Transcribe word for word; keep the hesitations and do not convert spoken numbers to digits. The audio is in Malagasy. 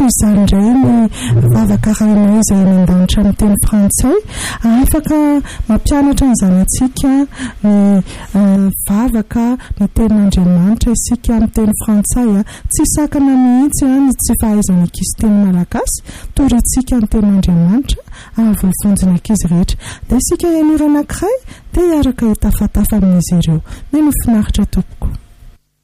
izany indray ny vavakaraina izay nandanitra amin'ny teny frantsay. Afaka mampianatra ny zanantsika ny vavaka ny tenin'Andriamanitra isika amin'ny teny frantsay. Tsy sakana mihitsy ny tsy fahaizana ankizy teny malagasy, torintsika ny tenin'Andriamanitra avovonjina ankizy rehetra. Dia isika ianora anankiray dia hiaraka hitafatafa amin'izy ireo. Ny mahafinaritra tokoa.